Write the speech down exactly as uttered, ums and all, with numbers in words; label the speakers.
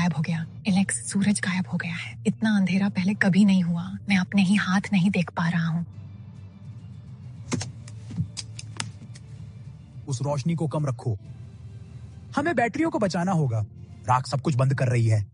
Speaker 1: गायब हो गया। एलेक्स, सूरज गायब हो गया है। इतना अंधेरा पहले कभी नहीं हुआ। मैं अपने ही हाथ नहीं देख पा रहा हूँ।
Speaker 2: उस रोशनी को कम रखो। हमें बैटरियों को बचाना होगा। राख सब कुछ बंद कर रही है।